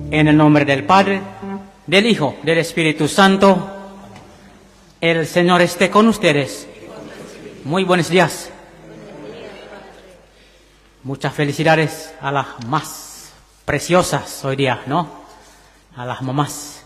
En el nombre del Padre, del Hijo, del Espíritu Santo, el Señor esté con ustedes. Muy buenos días. Muchas felicidades a las más preciosas hoy día, ¿no? A las mamás.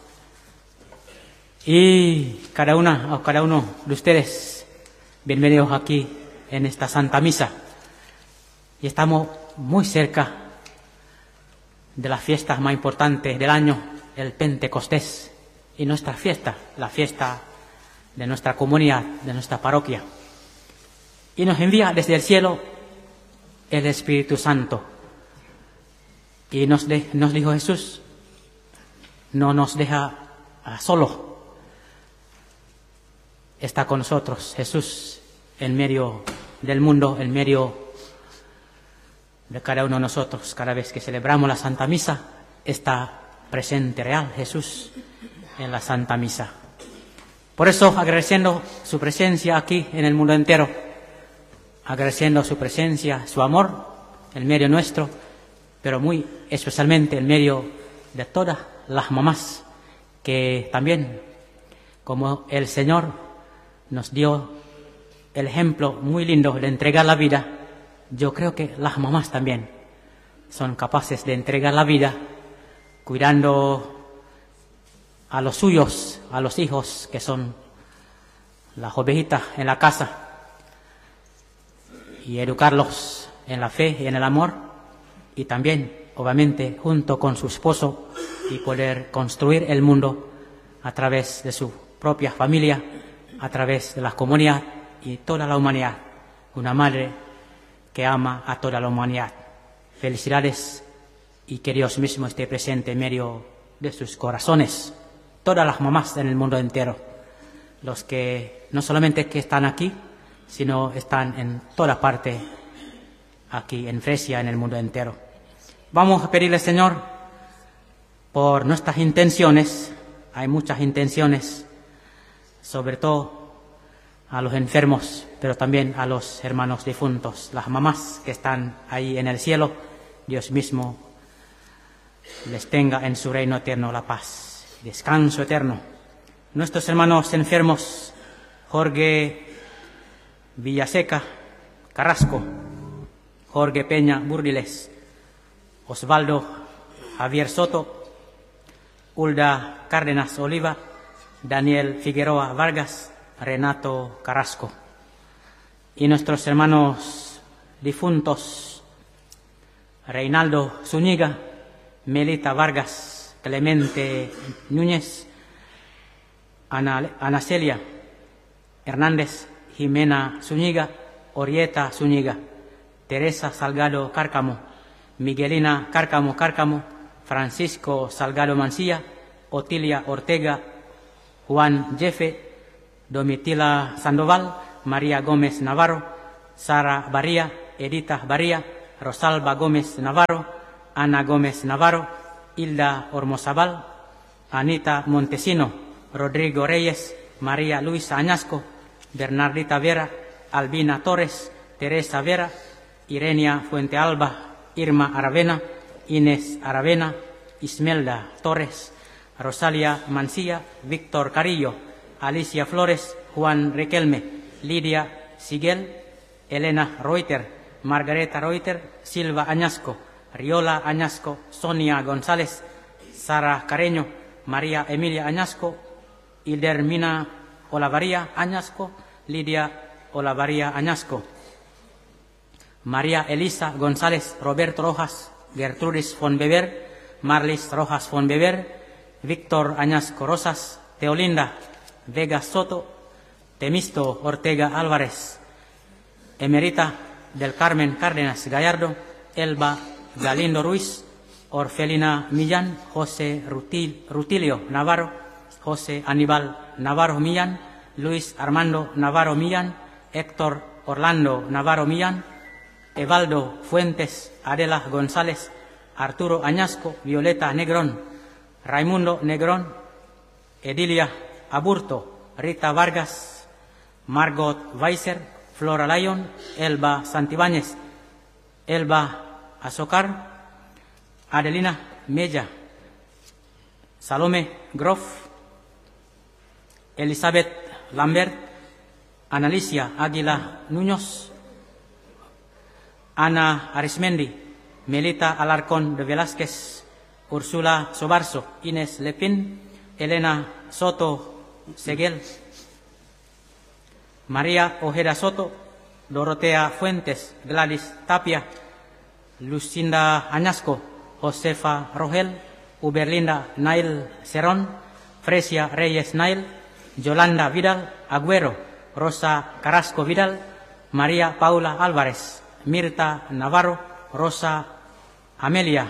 Y cada uno de ustedes, bienvenidos aquí en esta Santa Misa. Y estamos muy cerca de las fiestas más importantes del año, el Pentecostés, y nuestra fiesta, la fiesta de nuestra comunidad, de nuestra parroquia. Y nos envía desde el cielo el Espíritu Santo. Y nos dijo Jesús, no nos deja solo. Está con nosotros Jesús en medio del mundo, en medio de cada uno de nosotros. Cada vez que celebramos la Santa Misa, está presente real Jesús en la Santa Misa. Por eso, agradeciendo su presencia aquí en el mundo entero, agradeciendo su presencia, su amor en medio nuestro, pero muy especialmente en medio de todas las mamás que también, como el Señor nos dio el ejemplo muy lindo de entregar la vida, yo creo que las mamás también son capaces de entregar la vida cuidando a los suyos, a los hijos que son las ovejitas en la casa, y educarlos en la fe y en el amor, y también, obviamente, junto con su esposo, y poder construir el mundo a través de su propia familia, a través de la comunidad y toda la humanidad. Una madre que ama a toda la humanidad. Felicidades, y que Dios mismo esté presente en medio de sus corazones. Todas las mamás en el mundo entero, los que no solamente que están aquí, sino están en toda parte, aquí en Fresia, en el mundo entero. Vamos a pedirle, Señor, por nuestras intenciones. Hay muchas intenciones, sobre todo a los enfermos, pero también a los hermanos difuntos, las mamás que están ahí en el cielo. Dios mismo les tenga en su reino eterno la paz, descanso eterno. Nuestros hermanos enfermos, Jorge Villaseca Carrasco, Jorge Peña Burdiles, Osvaldo Javier Soto, Hulda Cárdenas Oliva, Daniel Figueroa Vargas, Renato Carrasco. Y nuestros hermanos difuntos, Reinaldo Zúñiga, Melita Vargas, Clemente Núñez, Ana Celia Hernández, Jimena Zúñiga, Orieta Zúñiga, Teresa Salgado Cárcamo, Miguelina Cárcamo, Francisco Salgado Mancilla, Otilia Ortega, Juan Jefe, Domitila Sandoval, María Gómez Navarro, Sara Barría, Edita Barría, Rosalba Gómez Navarro, Ana Gómez Navarro, Hilda Ormozabal, Anita Montesino, Rodrigo Reyes, María Luisa Añasco, Bernardita Vera, Albina Torres, Teresa Vera, Irenia Fuentealba, Irma Aravena, Inés Aravena, Ismelda Torres, Rosalia Mancilla, Víctor Carillo, Alicia Flores, Juan Riquelme, Lidia Siguel, Elena Reuter, Margareta Reuter, Silva Añasco, Riola Añasco, Sonia González, Sara Careño, María Emilia Añasco, Hildermina Olavaría Añasco, Lidia Olavaría Añasco, María Elisa González, Roberto Rojas, Gertrudis von Beber, Marlis Rojas von Beber, Víctor Añasco Rosas, Teolinda Vega Soto, Temisto Ortega Álvarez, Emerita del Carmen Cárdenas Gallardo, Elba Galindo Ruiz, Orfelina Millán, José Rutilio Navarro, José Aníbal Navarro Millán, Luis Armando Navarro Millán, Héctor Orlando Navarro Millán, Evaldo Fuentes, Adela González, Arturo Añasco, Violeta Negrón, Raimundo Negrón, Edilia Aburto, Rita Vargas, Margot Weiser, Flora Lyon, Elba Santibáñez, Elba Azocar, Adelina Mella, Salome Groff, Elizabeth Lambert, Analicia Águila Núñez, Ana Arismendi, Melita Alarcón de Velázquez, Úrsula Sobarzo, Inés Lepín, Elena Soto Seguel, María Ojeda Soto, Dorotea Fuentes, Gladys Tapia, Lucinda Añasco, Josefa Rogel, Uberlinda Nail Cerón, Fresia Reyes Nail, Yolanda Vidal Agüero, Rosa Carrasco Vidal, María Paula Álvarez, Mirta Navarro, Rosa Amelia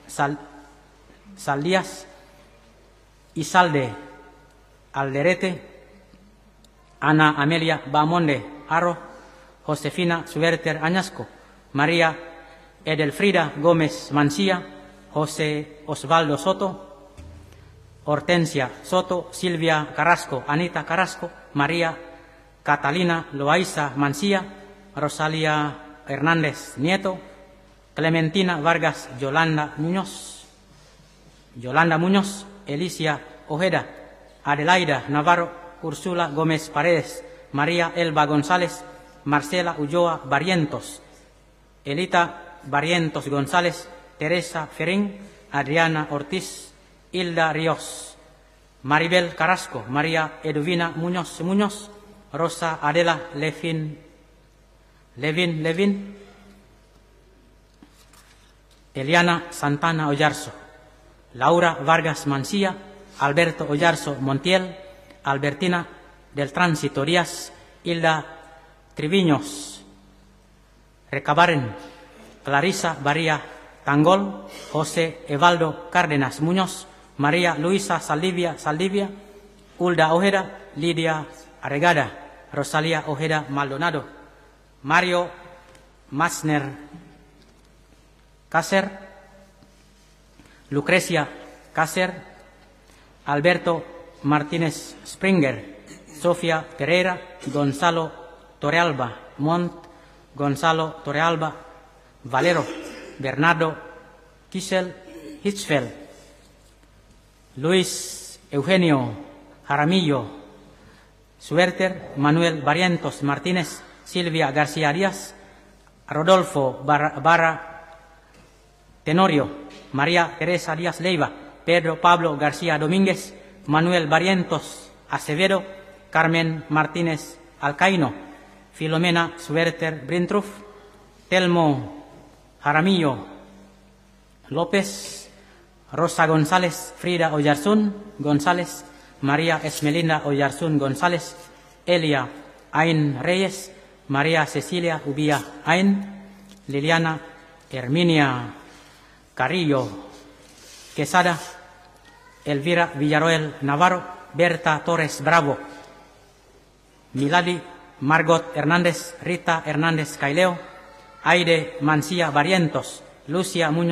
Saldías, Isalde Alderete, Ana Amelia Bamonde Arro, Josefina Suberter Añasco, María Edelfrida Gómez Mancía, José Osvaldo Soto, Hortensia Soto, Silvia Carrasco, Anita Carrasco, María Catalina Loaiza Mancía, Rosalía Hernández Nieto, Clementina Vargas Yolanda Muñoz, Elicia Ojeda, Adelaida Navarro, Úrsula Gómez Paredes, María Elba González, Marcela Ulloa Barrientos, Elita Barrientos González, Teresa Ferín, Adriana Ortiz, Hilda Ríos, Maribel Carrasco, María Eduvina Muñoz, Rosa Adela Levin, Eliana Santana Ollarzo, Laura Vargas Mancía, Alberto Ollarzo Montiel, Albertina del Tránsito Díaz, Hilda Triviños, Recabaren, Clarisa Baría Tangol, José Evaldo Cárdenas Muñoz, María Luisa Saldivia, Hulda Ojeda, Lidia Arregada, Rosalía Ojeda Maldonado, Mario Masner Cácer, Lucrecia Cácer, Alberto Martínez Springer, Sofía Pereira, Gonzalo Torrealba Montt, Gonzalo Torrealba Valero, Bernardo Kisel Hitzfeld, Luis Eugenio Jaramillo Suberter, Manuel Barrientos Martínez, Silvia García Díaz, Rodolfo Barra Tenorio, María Teresa Díaz Leiva, Pedro Pablo García Domínguez, Manuel Barrientos Acevedo, Carmen Martínez Alcaíno, Filomena Suberter Brintruf, Telmo Jaramillo López, Rosa González, Frida Oyarzún González, María Esmelinda Oyarzún González, Elia Ain Reyes, María Cecilia Ubía Ain, Liliana Herminia Carrillo Quesada, Elvira Villarroel Navarro, Berta Torres Bravo, Milady Margot Hernández, Rita Hernández Caileo, Aide Mancía Barrientos, Lucia Muñoz